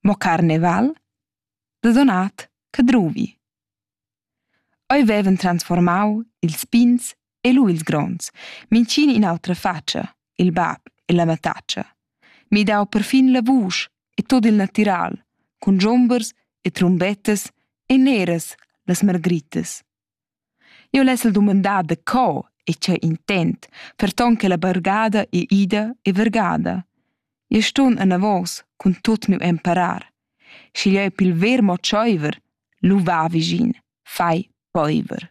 Mo carneval? Da donat cadruvi. Oi vevan transformau ils pins e lu ils gronds, mintgin in autra fatscha, il bab e la matatscha. Mi dau perfin la vusch e tut il natural, cun dschiombers e trumbettas e neras las margritas. Jeu lessel dumandar da co e tgei intent, ferton che la bargada è ida e vargada. Jeu stun anavos cun tut miu emparar. Schi jeu pil ver mo tscheiver, lu va vischin, fai peiver.